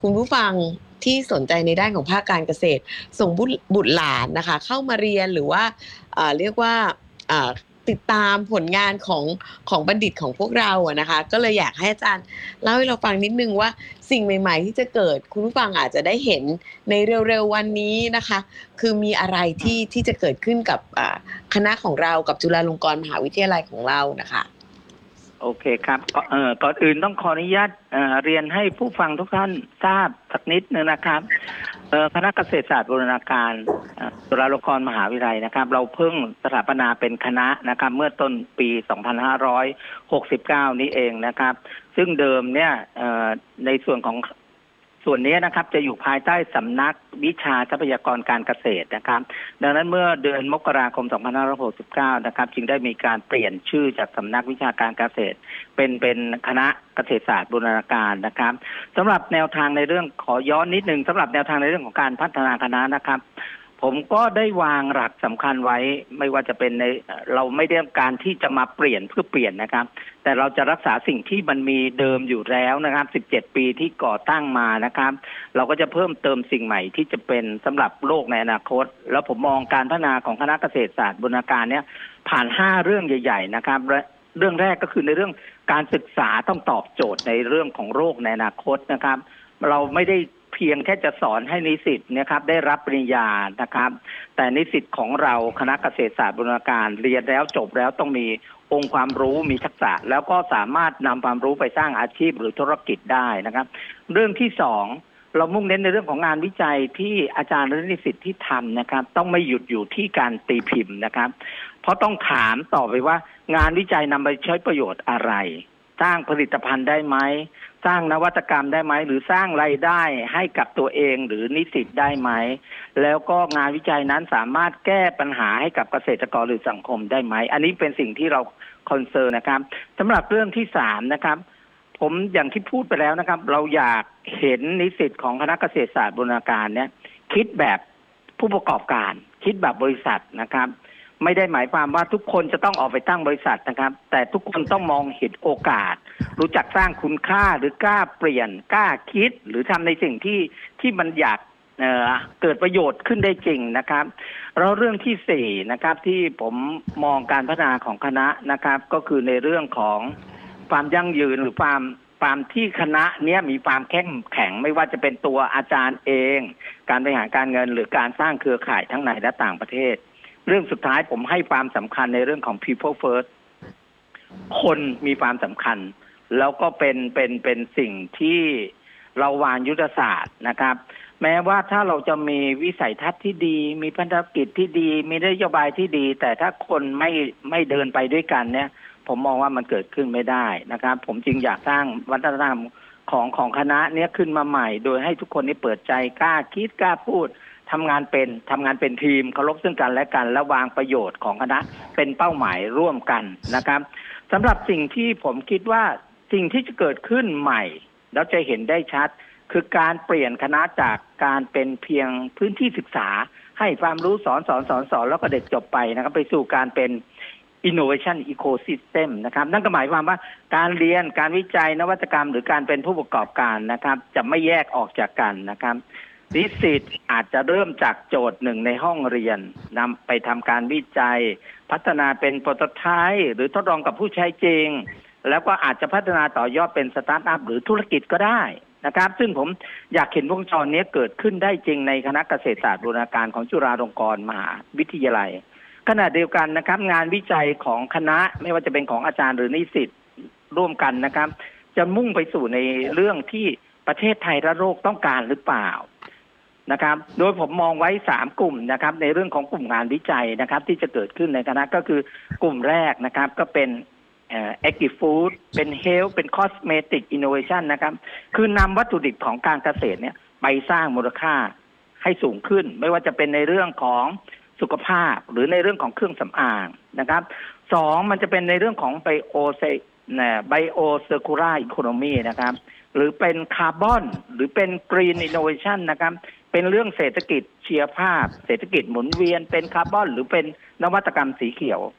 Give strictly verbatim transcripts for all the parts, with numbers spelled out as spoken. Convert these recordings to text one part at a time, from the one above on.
คุณผู้ฟังที่สนใจในด้านของภาคการเกษตรส่งบุตรบุตรหลานนะคะเข้ามาเรียนหรือว่าเอ่อเรียกว่าอ่าติดตามผลงานของของบัณฑิตของพวกเราอะนะคะก็เลยอยากให้อาจารย์เล่าให้เราฟังนิดนึงว่าสิ่งใหม่ๆที่จะเกิดคุณผู้ฟังอาจจะได้เห็นในเร็วๆวันนี้นะคะคือมีอะไรที่ที่จะเกิดขึ้นกับอ่าคณะของเรากับจุฬาลงกรณ์มหาวิทยาลัยของเรานะคะโอเคครับก็เอ่อก่อนอื่นต้องขออนุญาตเอ่อเรียนให้ผู้ฟังทุกท่านทราบสักนิดนึงนะครับเอ่อคณะเกษตรศาสตร์บูรณาการเอ่อจุฬาลงกรณ์มหาวิทยาลัยนะครับเราเพิ่งสถาปนาเป็นคณะนะครับเมื่อต้นปีสองพันห้าร้อยหกสิบเก้านี้เองนะครับซึ่งเดิมเนี่ยเอ่อในส่วนของส่วนนี้นะครับจะอยู่ภายใต้สำนักวิชาทรัพยากรการเกษตรนะครับดังนั้นเมื่อเดือนมกราคมสองพันห้าร้อยหกสิบเก้านะครับจึงได้มีการเปลี่ยนชื่อจากสำนักวิชาการเกษตรเป็นเป็นคณะเกษตรศาสตร์บูรณาการนะครับสำหรับแนวทางในเรื่องขอย้อนนิดนึงสำหรับแนวทางในเรื่องของการพัฒนาคณะนะครับผมก็ได้วางหลักสำคัญไว้ไม่ว่าจะเป็นในเราไม่ได้การที่จะมาเปลี่ยนเพื่อเปลี่ยนนะครับแต่เราจะรักษาสิ่งที่มันมีเดิมอยู่แล้วนะครับสิบเจ็ดปีที่ก่อตั้งมานะครับเราก็จะเพิ่มเติมสิ่งใหม่ที่จะเป็นสำหรับโลกในอนาคตแล้วผมมองการพัฒนาของคณะเกษตรศาสตร์บูรณาการเนี่ยผ่านห้าเรื่องใหญ่ๆนะครับและเรื่องแรกก็คือในเรื่องการศึกษาต้องตอบโจทย์ในเรื่องของโรคในอนาคตนะครับเราไม่ได้เพียงแค่จะสอนให้นิสิตนะครับได้รับปริญญานะครับแต่นิสิตของเราคณะเกษตรศาสตร์บูรณาการเรียนแล้วจบแล้วต้องมีองค์ความรู้มีทักษะแล้วก็สามารถนำความรู้ไปสร้างอาชีพหรือธุรกิจได้นะครับเรื่องที่สองเรามุ่งเน้นในเรื่องของงานวิจัยที่อาจารย์และนิสิตที่ทำนะครับต้องไม่หยุดอยู่ที่การตีพิมพ์นะครับเพราะต้องถามต่อไปว่างานวิจัยนำไปใช้ประโยชน์อะไรสร้างผลิตภัณฑ์ได้ไหมสร้างนวัตกรรมได้ไหมหรือสร้างรายได้ให้กับตัวเองหรือนิสิตได้ไหมแล้วก็งานวิจัยนั้นสามารถแก้ปัญหาให้กับเกษตรกรหรือสังคมได้ไหมอันนี้เป็นสิ่งที่เราคอนเซิร์นนะครับสำหรับเรื่องที่สามนะครับผมอย่างที่พูดไปแล้วนะครับเราอยากเห็นนิสิตของคณะเกษตรศาสตร์บูรณาการเนี่ยคิดแบบผู้ประกอบการคิดแบบบริษัทนะครับไม่ได้หมายความว่าทุกคนจะต้องออกไปตั้งบริษัทนะครับแต่ทุกคนต้องมองเห็นโอกาสรู้จักสร้างคุณค่าหรือกล้าเปลี่ยนกล้าคิดหรือทำในสิ่งที่ที่มันอยากเอ่อเกิดประโยชน์ขึ้นได้จริงนะครับแล้วเรื่องที่สี่นะครับที่ผมมองการพัฒนาของคณะนะครับก็คือในเรื่องของความยั่งยืนหรือความความที่คณะเนี้ยมีความเข้มแข็งไม่ว่าจะเป็นตัวอาจารย์เองการบริหารการเงินหรือการสร้างเครือข่ายทั้งในและต่างประเทศเรื่องสุดท้ายผมให้ความสำคัญในเรื่องของ people first คนมีความสำคัญแล้วก็เป็นเป็นเป็นสิ่งที่เราวางยุทธศาสตร์นะครับแม้ว่าถ้าเราจะมีวิสัยทัศน์ที่ดีมีพันธกิจที่ดีมีนโยบายที่ดีแต่ถ้าคนไม่ไม่เดินไปด้วยกันเนี่ยผมมองว่ามันเกิดขึ้นไม่ได้นะครับผมจึงอยากสร้างวัฒนธรรมของของคณะเนี้ยขึ้นมาใหม่โดยให้ทุกคนนี่เปิดใจกล้าคิดกล้าพูดทำงานเป็นทำงานเป็นทีมเคารพซึ่งกันและกันและวางประโยชน์ของคณะเป็นเป้าหมายร่วมกันนะครับสำหรับสิ่งที่ผมคิดว่าสิ่งที่จะเกิดขึ้นใหม่แล้วจะเห็นได้ชัดคือการเปลี่ยนคณะจากการเป็นเพียงพื้นที่ศึกษาให้ความรู้สอนสอนสอนสอนแล้วก็เด็กจบไปนะครับไปสู่การเป็น innovation ecosystem นะครับนั่นก็หมายความว่าการเรียนการวิจัยนวัตกรรมหรือการเป็นผู้ประกอบการนะครับจะไม่แยกออกจากกันนะครับนิสิตอาจจะเริ่มจากโจทย์หนึ่งในห้องเรียนนำไปทำการวิจัยพัฒนาเป็นโปรโตไทป์หรือทดลองกับผู้ใช้จริงแล้วก็อาจจะพัฒนาต่อยอดเป็นสตาร์ทอัพหรือธุรกิจก็ได้นะครับซึ่งผมอยากเห็นวงจรนี้เกิดขึ้นได้จริงในคณะเกษตรศาสตร์บูรณาการของจุฬาลงกรณ์มหาวิทยาลัยขณะเดียวกันนะครับงานวิจัยของคณะไม่ว่าจะเป็นของอาจารย์หรือนิสิตร่วมกันนะครับจะมุ่งไปสู่ในเรื่องที่ประเทศไทยและโลกต้องการหรือเปล่านะครับโดยผมมองไว้สามกลุ่มนะครับในเรื่องของกลุ่มงานวิจัยนะครับที่จะเกิดขึ้นในคณะก็คือกลุ่มแรกนะครับก็เป็นเอ่อ agri-food เป็น health เป็น cosmetic innovation นะครับคือนำวัตถุดิบของการเกษตรเนี่ยไปสร้างมูลค่าให้สูงขึ้นไม่ว่าจะเป็นในเรื่องของสุขภาพหรือในเรื่องของเครื่องสำอางนะครับสองมันจะเป็นในเรื่องของไบโอเซไบโอเซอร์คูลาร์อีโคโนมีนะครับหรือเป็นคาร์บอนหรือเป็นกรีนอินโนเวชันนะครับเป็นเรื่องเศรษฐกิจชีวภาพเศรษฐกิจหมุนเวียนเป็นคาร์บอนหรือเป็นนวัตกรรมสีเขียว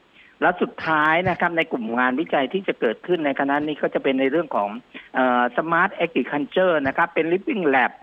แล้วสุดท้ายนะครับในกลุ่มงานวิจัยที่จะเกิดขึ้นในคณะนี้ก็จะเป็นในเรื่องของเอ่อ Smart Agriculture นะครับเป็น Living Lab